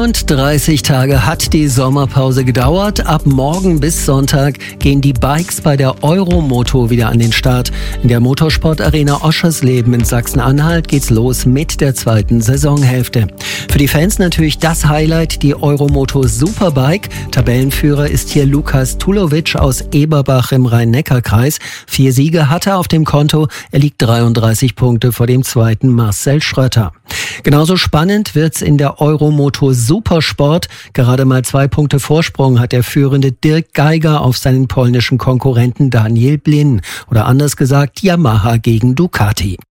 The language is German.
Und 30 Tage hat die Sommerpause gedauert. Ab morgen bis Sonntag gehen die Bikes bei der Euromoto wieder an den Start. In der Motorsportarena Oschersleben in Sachsen-Anhalt geht's los mit der zweiten Saisonhälfte. Für die Fans natürlich das Highlight, die Euromoto Superbike. Tabellenführer ist hier Lukas Tulovic aus Eberbach im Rhein-Neckar-Kreis. 4 Siege hat er auf dem Konto. Er liegt 33 Punkte vor dem zweiten Marcel Schrötter. Genauso spannend wird's in der Euromoto Supersport. Gerade mal 2 Punkte Vorsprung hat der führende Dirk Geiger auf seinen polnischen Konkurrenten Daniel Blin. Oder anders gesagt Yamaha gegen Ducati.